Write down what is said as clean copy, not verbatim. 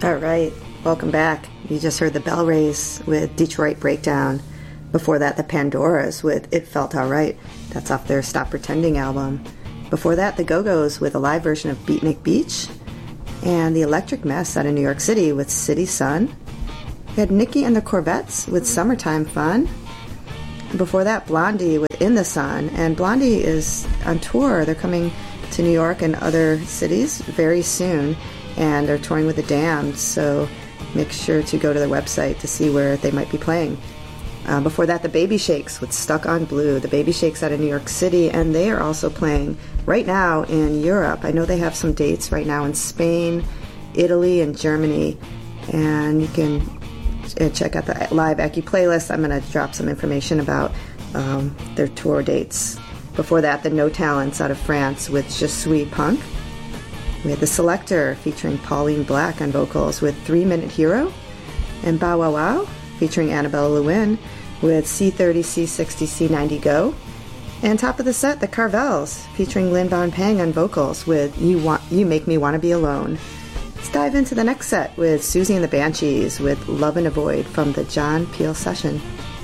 All right, welcome back. You just heard the Bell Rays with Detroit Breakdown. Before that, the Pandoras with It Felt Alright. That's off their Stop Pretending album. Before that, the Go-Go's with a live version of Beatnik Beach. And the Electric Mess out of New York City with City Sun. We had Nikki and the Corvettes with Summertime Fun. Before that, Blondie with In the Sun. And Blondie is on tour. They're coming to New York and other cities very soon. And they're touring with the Damned, so make sure to go to their website to see where they might be playing. Before that, the Baby Shakes with Stuck on Blue. The Baby Shakes out of New York City, and they are also playing right now in Europe. I know they have some dates right now in Spain, Italy, and Germany. And you can check out the Live Eki playlist. I'm going to drop some information about their tour dates. Before that, the No Talents out of France with Je Suis Punk. We had The Selector featuring Pauline Black on vocals with 3 Minute Hero. And Bow Wow Wow featuring Annabelle Lewin with C30, C60, C90 Go. And top of the set, the Carvels featuring Lin Von Pang on vocals with You Make Me Wanna Be Alone. Let's dive into the next set with Susie and the Banshees with Love in a Void from the John Peel session.